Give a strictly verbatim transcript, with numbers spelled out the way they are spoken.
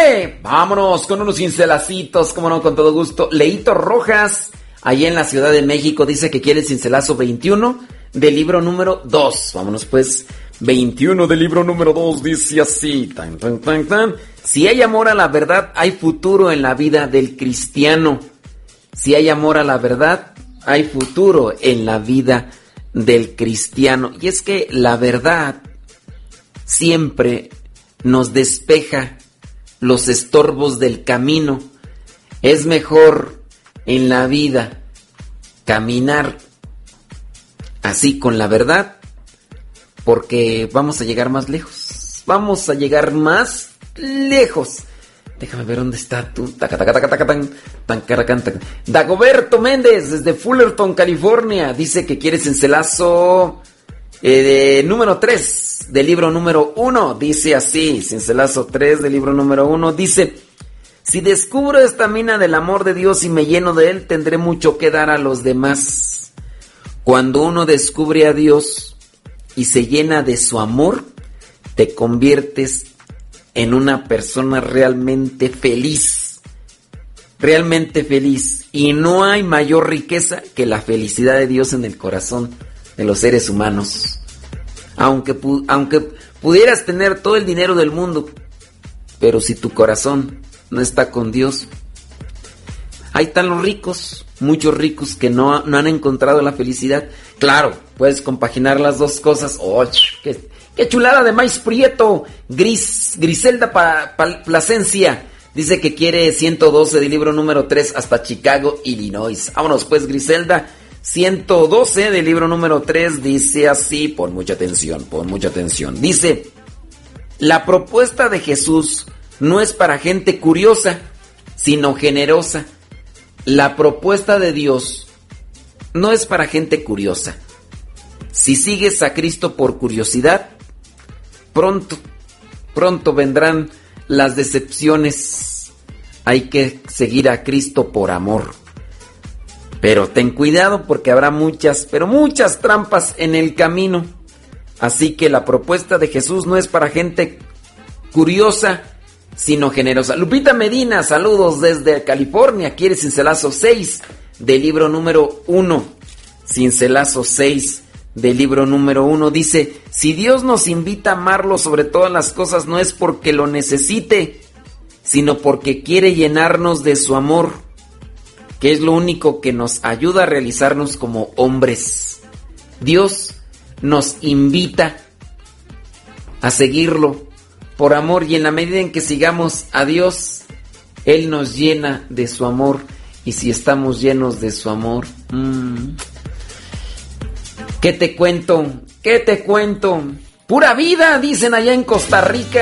¡Órale! Vámonos con unos cincelacitos, como no, con todo gusto. Leito Rojas, allá en la Ciudad de México, dice que quiere el cincelazo veintiuno del libro número dos. Vámonos pues, veintiuno del libro número dos, dice así. Tan, tan, tan, tan. Si hay amor a la verdad, hay futuro en la vida del cristiano. Si hay amor a la verdad, hay futuro en la vida del cristiano. Y es que la verdad siempre nos despeja los estorbos del camino. Es mejor en la vida caminar así con la verdad, porque vamos a llegar más lejos. Vamos a llegar más lejos. Déjame ver dónde está tú. Taca, taca, taca, taca, tan, tan, caracan, taca. Dagoberto Méndez, desde Fullerton, California, dice que quiere cincelazo eh, de número tres del libro número uno. Dice así, cincelazo tres del libro número uno. Dice: si descubro esta mina del amor de Dios y me lleno de él, tendré mucho que dar a los demás. Cuando uno descubre a Dios y se llena de su amor, te conviertes en una persona realmente feliz, realmente feliz. Y no hay mayor riqueza que la felicidad de Dios en el corazón de los seres humanos. Aunque, pu- aunque pudieras tener todo el dinero del mundo, pero si tu corazón no está con Dios. Ahí están los ricos, muchos ricos que no, no han encontrado la felicidad. Claro, puedes compaginar las dos cosas. ¡Oh, qué, qué chulada de maíz prieto! Gris, Griselda pa, pa, Plasencia dice que quiere ciento doce del libro número tres hasta Chicago, Illinois. Vámonos pues, Griselda. ciento doce del libro número tres dice así, pon mucha atención, pon mucha atención. Dice: la propuesta de Jesús no es para gente curiosa, sino generosa. La propuesta de Dios no es para gente curiosa. Si sigues a Cristo por curiosidad, pronto, pronto vendrán las decepciones. Hay que seguir a Cristo por amor. Pero ten cuidado porque habrá muchas, pero muchas trampas en el camino. Así que la propuesta de Jesús no es para gente curiosa, sino generosa. Lupita Medina, saludos desde California. Quiere cincelazo seis del libro número uno. Cincelazo seis del libro número uno. Dice: si Dios nos invita a amarlo sobre todas las cosas, no es porque lo necesite, sino porque quiere llenarnos de su amor, que es lo único que nos ayuda a realizarnos como hombres. Dios nos invita a seguirlo por amor, y en la medida en que sigamos a Dios, Él nos llena de su amor. Y si estamos llenos de su amor, mmm, ¿qué te cuento? ¿Qué te cuento? Pura vida, dicen allá en Costa Rica.